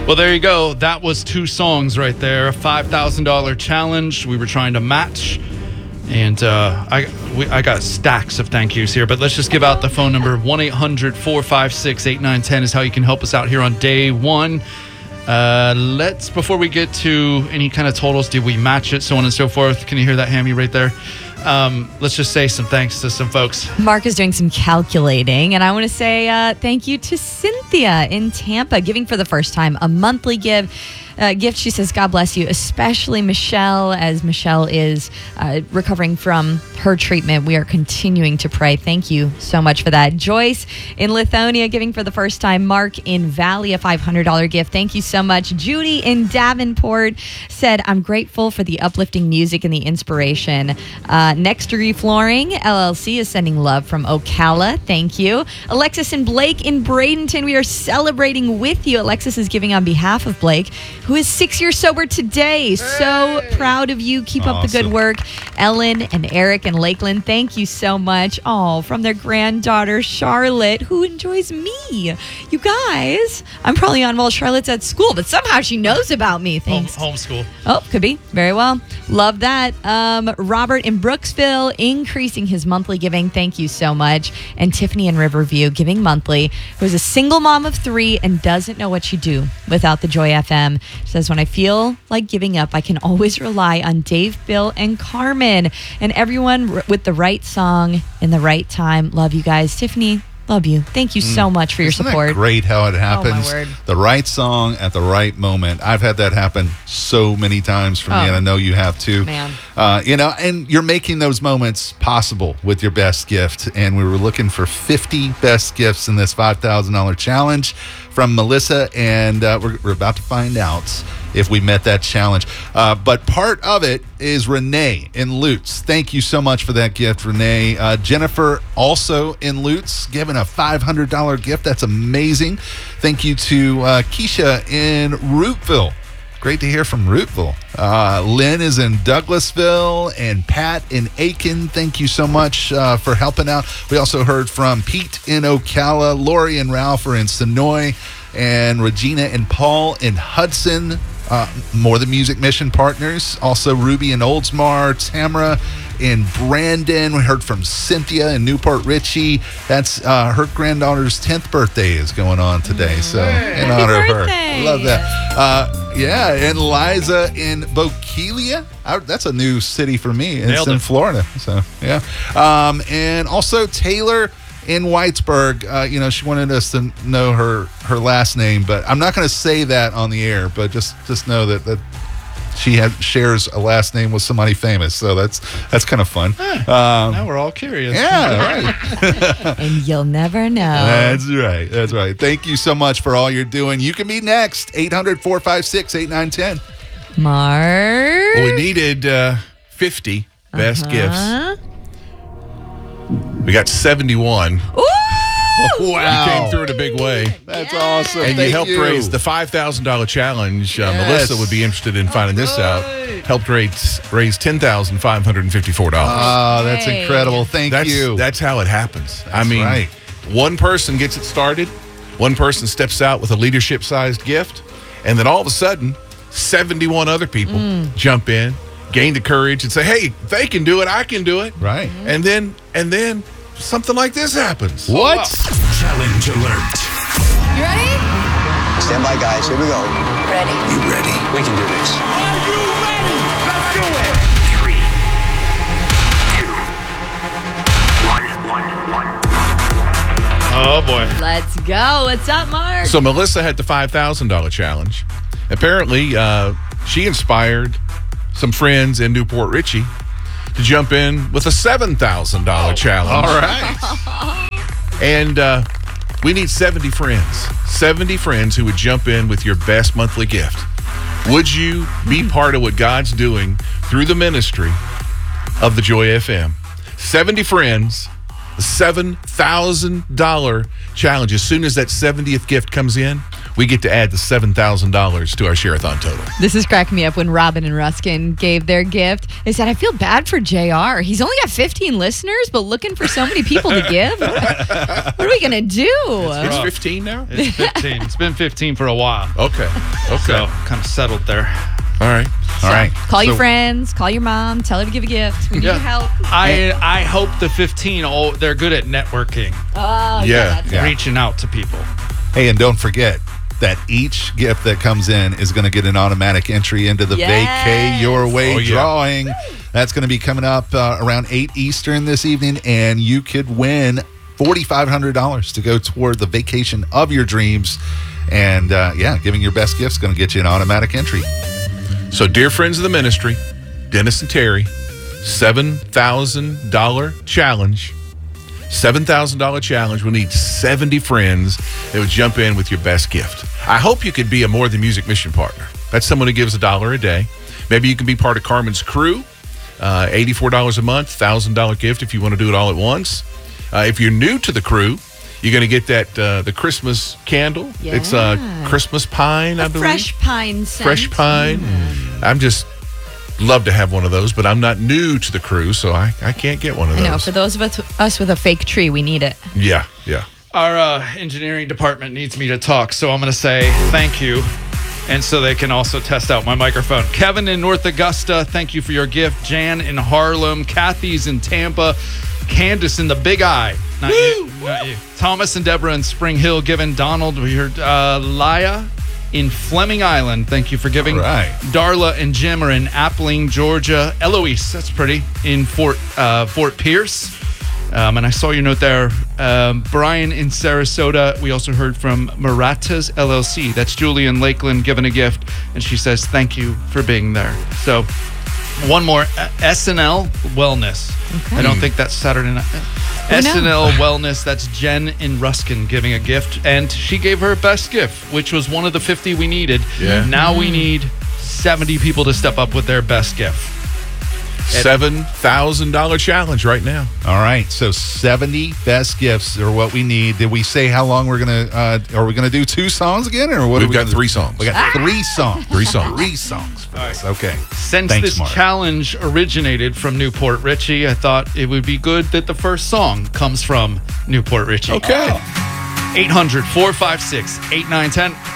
Well, there you go. That was 2 songs right there. A $5,000 challenge we were trying to match. And I got stacks of thank yous here, but let's just give out the phone number. 1-800-456-8910 is how you can help us out here on day one. Before we get to any kind of totals, did we match it, so on and so forth? Can you hear that, Hammy, right there? Let's just say some thanks to some folks. Mark is doing some calculating, and I want to say thank you to Cynthia in Tampa, giving for the first time a monthly gift. She says, God bless you, especially Michelle, as Michelle is recovering from her treatment. We are continuing to pray. Thank you so much for that. Joyce in Lithonia giving for the first time. Mark in Valley, a $500 gift. Thank you so much. Judy in Davenport said, I'm grateful for the uplifting music and the inspiration. Next Degree Flooring, LLC, is sending love from Ocala. Thank you. Alexis and Blake in Bradenton, we are celebrating with you. Alexis is giving on behalf of Blake, who is 6 years sober today. Hey. So proud of you. Keep up the good work. Ellen and Eric and Lakeland, thank you so much. Oh, from their granddaughter, Charlotte, who enjoys me. You guys, I'm probably on while Charlotte's at school, but somehow she knows about me. Thanks. Homeschool. Oh, could be. Very well. Love that. Robert in Brooksville, increasing his monthly giving. Thank you so much. And Tiffany in Riverview, giving monthly, who's a single mom of 3 and doesn't know what she'd do without the Joy FM. She says, when I feel like giving up, I can always rely on Dave, Bill, and Carmen, and everyone with the right song in the right time. Love you guys. Tiffany, love you. Thank you so much for your support. Isn't that great how it happens? Oh, my word. The right song at the right moment. I've had that happen so many times for me, and I know you have too. Man. And you're making those moments possible with your best gift. And we were looking for 50 best gifts in this $5,000 challenge from Melissa, and we're about to find out if we met that challenge. But part of it is Renee in Lutz. Thank you so much for that gift, Renee. Jennifer, also in Lutz, giving a $500 gift. That's amazing. Thank you to Keisha in Rootville. Great to hear from Rootville. Lynn is in Douglasville, and Pat in Aiken. Thank you so much for helping out. We also heard from Pete in Ocala, Lori and Ralph are in Sonoy, and Regina and Paul in Hudson. More the Music Mission partners. Also Ruby in Oldsmar, Tamara in Brandon. We heard from Cynthia in Newport Richey. That's her granddaughter's 10th birthday is going on today. So in honor of her. Love that. And Liza in Bokeelia. That's a new city for me. It's in Florida. So, yeah. And also Taylor in Whitesburg. She wanted us to know her last name, but I'm not going to say that on the air, but just know that she shares a last name with somebody famous, so that's kind of fun. Now we're all curious. Yeah, right. And you'll never know. That's right. Thank you so much for all you're doing. You can be next. 800-456-8910. Mark? Well, we needed 50 best gifts. We got 71. Ooh! Wow. You came through in a big way. That's awesome. And you helped raise the $5,000 challenge. Melissa would be interested in finding this out. Helped raise $10,554. Oh, that's incredible. Thank you. That's how it happens. Right. One person gets it started. One person steps out with a leadership-sized gift. And then all of a sudden, 71 other people jump in, gain the courage, and say, hey, they can do it, I can do it. Right. And then something like this happens. What? Challenge alert. You ready? Stand by, guys. Here we go. Ready. You ready? We can do this. Are you ready? Let's do it. 3, 2, 1. Oh, boy. Let's go. What's up, Mark? So Melissa had the $5,000 challenge. Apparently, she inspired some friends in Newport Richey to jump in with a $7,000 challenge. All right. And we need 70 friends. 70 friends who would jump in with your best monthly gift. Would you be part of what God's doing through the ministry of the Joy FM? 70 friends, a $7,000 challenge. As soon as that 70th gift comes in, we get to add the $7,000 to our Share-a-thon total. This is cracking me up when Robin and Ruskin gave their gift. They said, I feel bad for JR. He's only got 15 listeners, but looking for so many people to give. What are we going to do? It's 15 now? It's 15. It's been 15 for a while. Okay. So kind of settled there. All right. All right. Call your friends, call your mom, tell her to give a gift. We need your help. I hope the 15, they're good at networking, Oh, Yeah. that's Yeah. reaching out to people. Hey, and don't forget that each gift that comes in is going to get an automatic entry into the Yes. Vacay Your Way Oh, yeah. drawing. That's going to be coming up around 8 Eastern this evening, and you could win $4,500 to go toward the vacation of your dreams. And giving your best gift is going to get you an automatic entry. So, dear friends of the ministry, Dennis and Terry, $7,000 challenge. $7,000 challenge. We need 70 friends that would jump in with your best gift. I hope you could be a More Than Music mission partner. That's someone who gives $1 a day. Maybe you can be part of Carmen's crew. $84 a month, $1,000 gift if you want to do it all at once. If you're new to the crew, you're going to get that the Christmas candle. Yeah. It's Christmas pine, I believe. fresh pine scent. Fresh pine. I'm just love to have one of those, but I'm not new to the crew, so I can't get one of I those. know. For those of us with a fake tree, we need it. Yeah. Our engineering department needs me to talk, so I'm going to say thank you. And so they can also test out my microphone. Kevin in North Augusta, thank you for your gift. Jan in Harlem, Kathy's in Tampa, Candace in the Big Eye. Not you. Thomas and Deborah in Spring Hill giving. Donald, we heard Laya in Fleming Island. Thank you for giving. All right. Darla and Jim are in Appling, Georgia. Eloise, that's pretty, in Fort Pierce. And I saw your note there. Brian in Sarasota. We also heard from Maratas LLC. That's Julie in Lakeland giving a gift. And she says, thank you for being there. So one more. SNL Wellness. Okay. I don't think that's Saturday night. Oh, no. SNL Wellness. That's Jen in Ruskin giving a gift. And she gave her best gift, which was one of the 50 we needed. Yeah. Now we need 70 people to step up with their best gift. $7,000 challenge right now. All right, so 70 best gifts are what we need. Did we say how long we're gonna? Are we gonna do 2 songs again, or what? We've are we got gonna 3 do? songs. We got 3 songs. 3 songs. 3 songs. Okay. Since Thanks, this Mark. challenge originated from Newport Richie, I thought it would be good that the first song comes from Newport Richie. Okay. 800-456-8910.